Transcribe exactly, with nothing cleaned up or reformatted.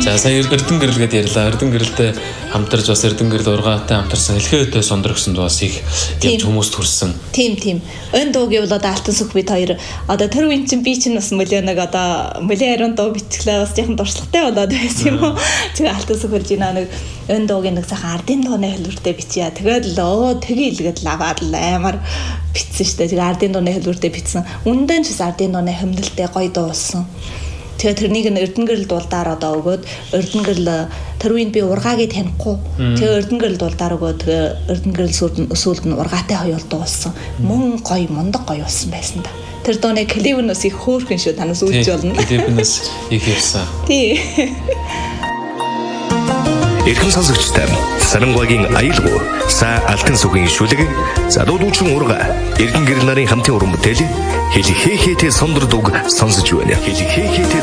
За сая Эрдэнэ гэрэл гэдээ ярьлаа. Эрдэнэ гэрэлтэй хамтарч бас Эрдэнэ гэрэл ургаатай хамтарсан Хэлхээтэй Сондөр гэсэн дуус их явж хүмүүст хүрсэн. Тийм тийм. Өн дуугийн бол одоо Алтан сүх бид хоёр одоо тэр үн чинь би чинь бас мөлөө нэг одоо мөлөө ариун дуу бичглээ бас яхан дуршлагтай болоод байсан юм уу. Тэгээ Алтан сүх хурж ина нэг өн дуугийн нэг сайхан ардын дууны хэлбэртэй бичье. Тэгээд л өө тэгээл гээд лаваад л амар бичсэн штэ. Тэгээ ардын дууны хэлбэртэй бичсэн. Үндэн ч ардын дууны хэмнэлтэй гоё дуулсан. Тэгээ тэрнийг нь Эрдэнэ гэрэл дуулдаар одоо өгөөд Эрдэнэ гэрэл тэр үед би ургаагийн танихгүй. Тэгээ Эрдэнэ гэрэл дуулдаар өгөөд тэгээ Эрдэнэ гэрэл сүүлд нь ургаатай хоёул дуулсан. Мөн гоё мундаг гоё болсон байсан да. Тэр дууны клипнээс их хөөрхөн шүү танаас үзэж болно. Клипнээс их явсан. Тий. Эрхэм сонсогчдаа Сарангагийн аюулгүй са алтан сүхийн шүлэг залуудуучин урга Эрдэнэ гэрэл нарын хамтын уран бүтээл Хэлхээтэй Сондөр дуг сонсож байна. Хэлхээтэй